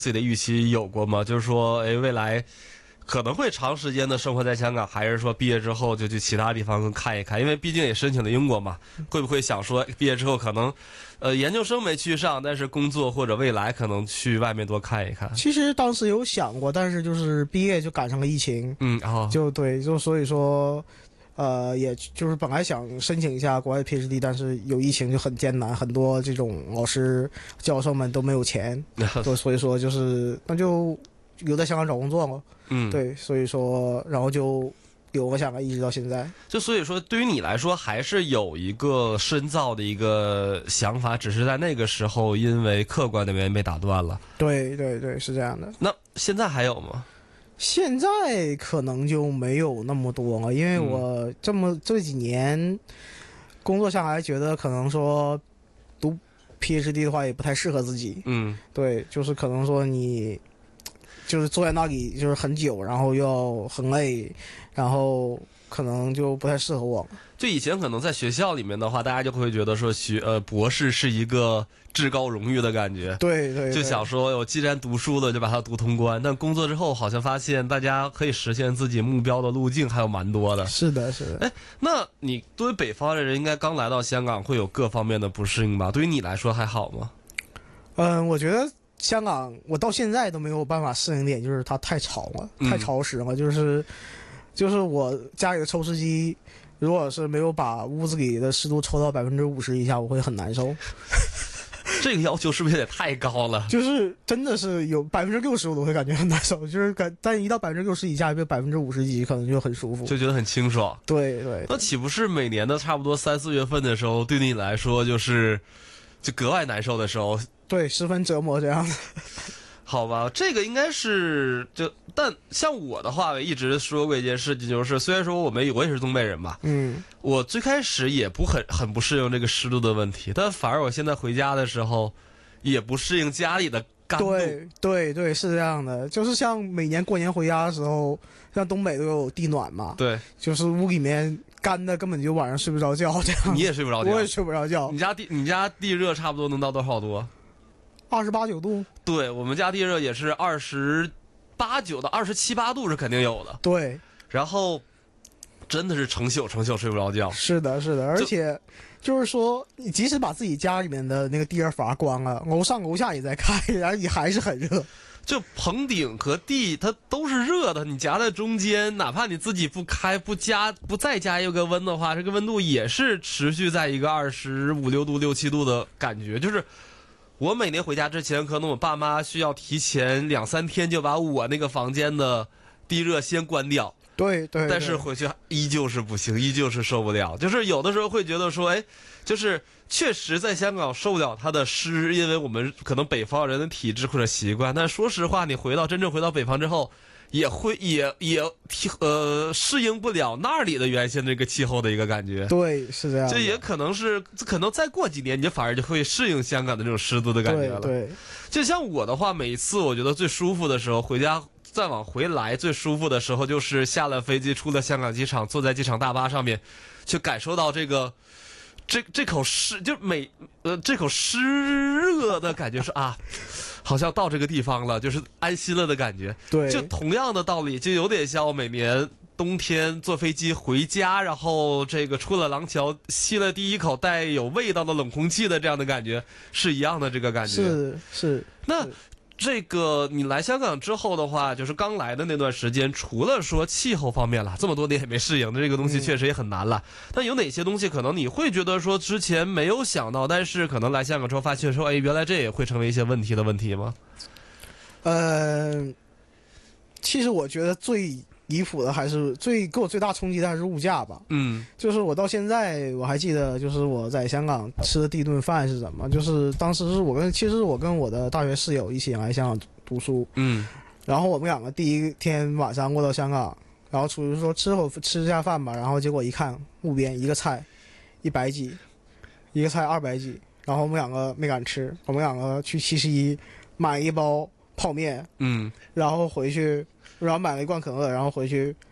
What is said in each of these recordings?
自己的预期有过吗？就是说，哎，未来可能会长时间的生活在香港，还是说毕业之后就去其他地方看一看？因为毕竟也申请了英国嘛，会不会想说毕业之后可能，研究生没去上，但是工作或者未来可能去外面多看一看？ 其实当时有想过，但是就是毕业就赶上了疫情，就对，就所以说，也就是本来想申请一下国外的 PhD， 但是有疫情就很艰难，很多这种老师教授们都没有钱，对，所以说就是那就留在香港找工作嘛。对，所以说然后就有个想法一直到现在。 就所以说对于你来说还是有一个深造的一个想法，只是在那个时候因为客观的原因被打断了。 对对对，是这样的。 那现在还有吗？ 现在可能就没有那么多了，因为我这几年工作下来，觉得可能说读 PhD 的话也不太适合自己。对，就是可能说你就是坐在那里就是很久，然后又很累，然后可能就不太适合我。 就以前可能在学校里面的话，大家就会觉得说博士是一个至高荣誉的感觉。 对对， 就想说我既然读书了就把它读通关，但工作之后好像发现大家可以实现自己目标的路径还有蛮多的。 是的是的。 哎，那你作为北方的人，应该刚来到香港会有各方面的不适应吧？对于你来说还好吗？ 我觉得香港我到现在都没有办法适应点，就是它太吵了，太潮湿了。就是我家里的抽湿机，如果是没有把屋子里的湿度抽到50%以下，我会很难受。 这个要求是不是也太高了？ 就是真的是有60%我都会感觉很难受，就是但一到60%以下，就50%几可能就很舒服， 就觉得很清爽。 对对。 那岂不是每年的差不多3、4月份的时候，对你来说就格外难受的时候？ 对，十分折磨这样的。 好吧，这个应该是但像我的话，我一直说过一件事情，就是虽然说我也是东北人嘛，我最开始也很不适应这个湿度的问题，但反而我现在回家的时候，也不适应家里的干度。 对对对，是这样的，就是像每年过年回家的时候，像东北都有地暖嘛， 对， 就是屋里面干的根本就晚上睡不着觉这样。 你也睡不着觉？ 我也睡不着觉。 你家地热差不多能到多少度 ？28、9度。 对，我们家地热也是28、9到27、8度是肯定有的。 对， 然后真的是成宿睡不着觉。 是的是的，而且就是说你即使把自己家里面的那个地热阀关了，楼上楼下也在开，然后你还是很热。 就棚顶和地它都是热的，你夹在中间，哪怕你自己不开不再加一个温的话，这个温度也是持续在一个25、6度、6、7度的感觉。就是我每年回家之前，可能我爸妈需要提前2、3天就把我那个房间的地热先关掉。 对对。 但是回去依旧是不行，依旧是受不了。就是有的时候会觉得说，哎，就是确实在香港受不了它的湿，因为我们可能北方人的体质或者习惯。但说实话，你真正回到北方之后，也适应不了那里的原先这个气候的一个感觉。 对，是这样。 这也可能再过几年，你反而就会适应香港的这种湿度的感觉了。 对。 就像我的话，每一次我觉得最舒服的时候，回家再往回来最舒服的时候，就是下了飞机，出了香港机场，坐在机场大巴上面，去感受到这口湿，就这口湿热的感觉是啊，好像到这个地方了，就是安心了的感觉。 对， 就同样的道理，就有点像我每年冬天坐飞机回家，然后这个出了廊桥，吸了第一口带有味道的冷空气的这样的感觉是一样的，这个感觉是。 那这个你来香港之后的话，就是刚来的那段时间，除了说气候方面了，这么多年也没适应的这个东西确实也很难了。但有哪些东西可能你会觉得说之前没有想到，但是可能来香港之后发现说，哎，原来这也会成为一些问题吗？ 其实我觉得最离谱的还是给我最大冲击的还是物价吧。就是我到现在我还记得，就是我在香港吃的第一顿饭是什么，就是当时其实我跟我的大学室友一起来香港读书。然后我们两个第一天晚上过到香港，然后出去说吃下饭吧，然后结果一看路边一个菜100几，一个菜200几，然后我们两个没敢吃，我们两个去71买一包泡面，然后回去，然后买了一罐可乐，然后回去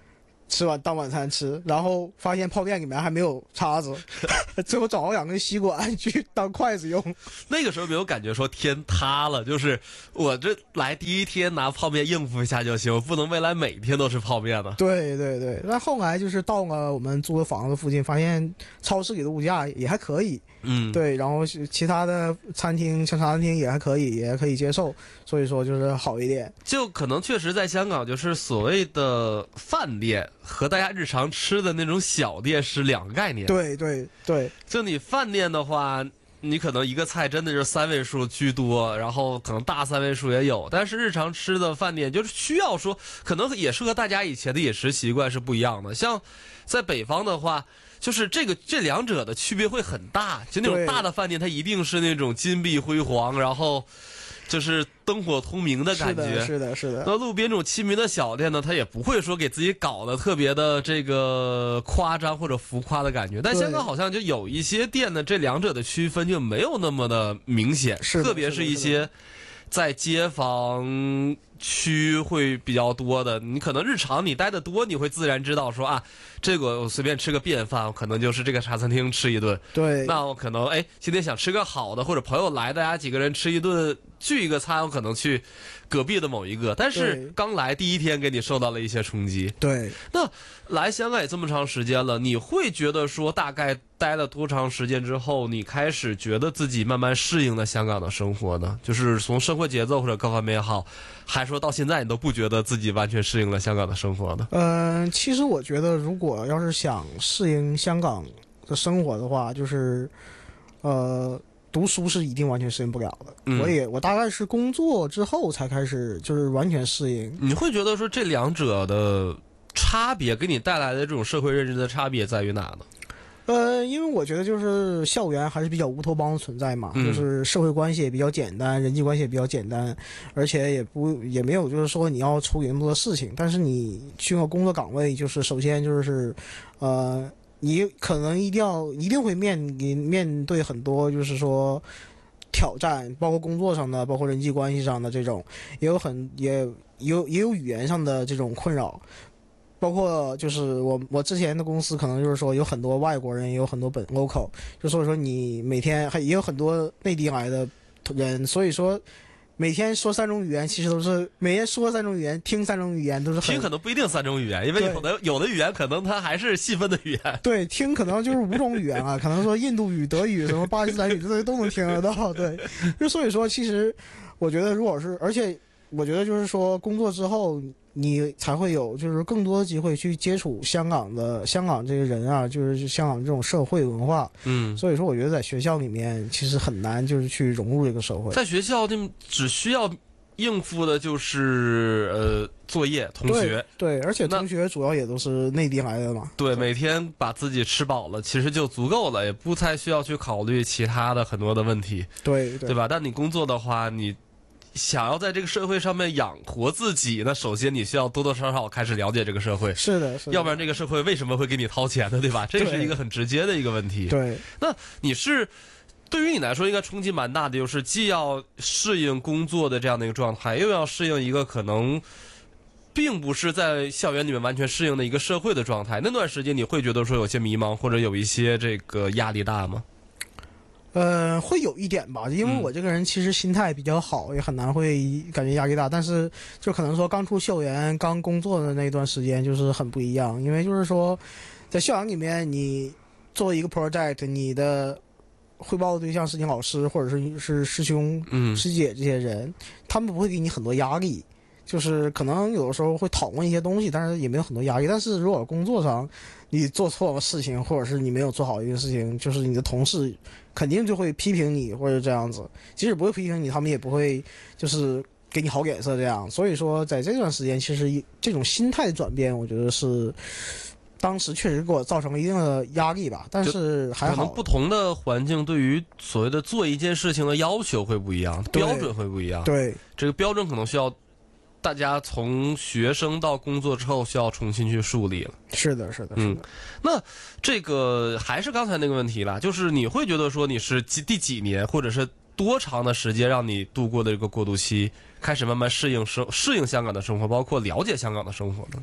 吃完当晚餐吃，然后发现泡面里面还没有叉子，最后找了2根吸管去当筷子用。 那个时候没有感觉说天塌了，就是我这来第一天拿泡面应付一下就行，我不能未来每天都吃泡面呢。 对对对，那后来就是到了我们租的房子附近，发现超市里的物价也还可以，对，然后其他的餐厅像茶餐厅也还可以，也可以接受，所以说就是好一点。 就可能确实在香港，就是所谓的饭店和大家日常吃的那种小店是2个概念。 对对对， 就你饭店的话，你可能一个菜真的是3位数居多，然后可能大3位数也有，但是日常吃的饭店就是需要说，可能也是和大家以前的饮食习惯是不一样的。像在北方的话，就是这两者的区别会很大。就那种大的饭店，它一定是那种金碧辉煌，然后就是灯火通明的感觉。 是的，是的。 那路边这种亲民的小店呢，它也不会说给自己搞得特别的这个夸张或者浮夸的感觉。但香港好像就有一些店呢，这两者的区分就没有那么的明显，特别是一些在街坊区会比较多的，你可能日常你待得多，你会自然知道说啊，这个我随便吃个便饭，我可能就是这个茶餐厅吃一顿。 对， 那我可能今天想吃个好的，或者朋友来，大家几个人吃一顿聚一个餐，我可能去隔壁的某一个。但是刚来第一天给你受到了一些冲击。 对， 那来香港也这么长时间了，你会觉得说大概待了多长时间之后，你开始觉得自己慢慢适应了香港的生活呢？就是从生活节奏或者各方面也好，还说到现在你都不觉得自己完全适应了香港的生活呢？ 其实我觉得，如果要是想适应香港的生活的话，就是读书是一定完全适应不了的。我大概是工作之后才开始就是完全适应。 你会觉得说这两者的差别给你带来的这种社会认知的差别在于哪呢？ 因为我觉得就是校园还是比较乌托邦的存在嘛，就是社会关系也比较简单，人际关系也比较简单，而且也没有就是说你要处理那么多事情。但是你去个工作岗位，就是首先就是你可能一定会面对很多就是说挑战，包括工作上的，包括人际关系上的这种，也有语言上的这种困扰。包括就是我之前的公司可能就是说有很多外国人，也有很多local， 就所以说你每天也有很多内地来的人，所以说每天说3种语言，其实都是每天说3种语言，听3种语言都是听可能不一定3种语言，因为有的语言可能它还是细分的语言。 对，听可能就是5种语言啊，可能说印度语、德语、什么巴基斯坦语这些都能听得到。对，就所以说其实我觉得而且我觉得就是说工作之后，你才会有就是更多的机会去接触香港这个人啊，就是香港这种社会文化。所以说我觉得在学校里面其实很难就是去融入这个社会。 在学校只需要应付的就是作业、同学。 对，而且同学主要也都是内地来的嘛。 对，每天把自己吃饱了，其实就足够了，也不太需要去考虑其他的很多的问题。对吧？但你工作的话，你想要在这个社会上面养活自己，那首先你需要多多少少开始了解这个社会。 是的， 要不然这个社会为什么会给你掏钱呢？对吧？这是一个很直接的一个问题。 对， 那对于你来说应该冲击蛮大的，就是既要适应工作的这样的一个状态，又要适应一个可能并不是在校园里面完全适应的一个社会的状态。那段时间你会觉得说有些迷茫，或者有一些这个压力大吗？ 会有一点吧，因为我这个人其实心态比较好，也很难会感觉压力大。但是就可能说刚出校园、刚工作的那段时间就是很不一样，因为就是说在校园里面，你做一个 project， 你的汇报的对象是你老师或者是师兄、师姐这些人，他们不会给你很多压力。就是可能有的时候会讨论一些东西，但是也没有很多压力。但是如果工作上你做错了事情，或者是你没有做好一个事情，就是你的同事肯定就会批评你，或者这样子。即使不会批评你，他们也不会就是给你好脸色这样。所以说在这段时间，其实这种心态转变，我觉得是当时确实给我造成了一定的压力吧。但是还好， 可能不同的环境对于所谓的做一件事情的要求会不一样，标准会不一样。 对， 这个标准可能需要大家从学生到工作之后需要重新去树立了。 是的。 那这个还是刚才那个问题啦，就是你会觉得说你是第几年，或者是多长的时间让你度过的这个过渡期，开始慢慢适应香港的生活，包括了解香港的生活呢？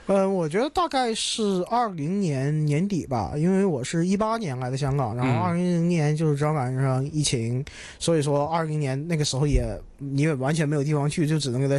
我觉得大概是20年年底吧，因为我是18年来的香港，然后2020年就是正好赶上疫情，所以说20年那个时候你也完全没有地方去，就只能在